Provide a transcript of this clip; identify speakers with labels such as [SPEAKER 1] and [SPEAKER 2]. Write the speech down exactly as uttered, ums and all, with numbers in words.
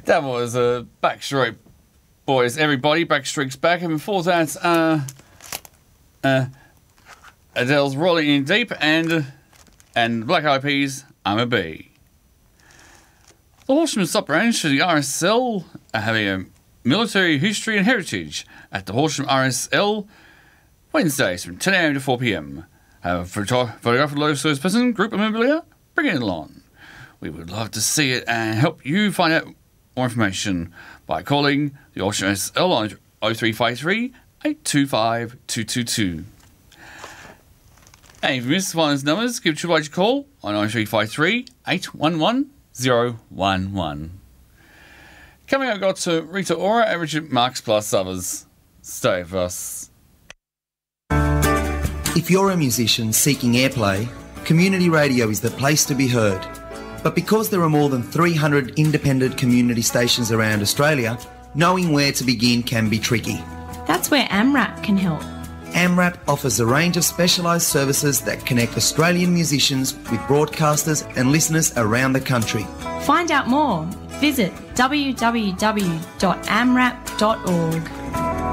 [SPEAKER 1] That was uh, Backstreet Boys, everybody. Backstreet's back. And before that, uh, uh, Adele's Rolling in Deep and and Black Eyed Peas, I'm a Bee. The Horsham Stop Range for the R S L are having a military history and heritage at the Horsham R S L Wednesdays from ten a.m. to four p.m. Have a photo- photograph of the local service person, group memorabilia, bring it along. We would love to see it and help you find out more information by calling the Horsham R S L on oh three five three, eight two five, two two two. And if you missed one of those numbers, give Triple H a call on oh three five three, eight one one, oh one one. Coming up, I've got to Rita Ora and Richard Marks plus others. Stay with us.
[SPEAKER 2] If you're a musician seeking airplay, community radio is the place to be heard. But because there are more than three hundred independent community stations around Australia, knowing where to begin can be tricky.
[SPEAKER 3] That's where AMRAP can help.
[SPEAKER 2] AMRAP offers a range of specialised services that connect Australian musicians with broadcasters and listeners around the country.
[SPEAKER 3] Find out more. Visit w w w dot amrap dot org.